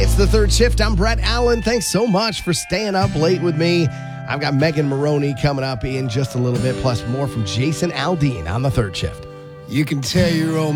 It's the third shift. I'm Brett Allen. Thanks so much for staying up late with me. I've got Megan Maroney coming up in just a little bit, plus more from Jason Aldean on the third shift. You can tell your old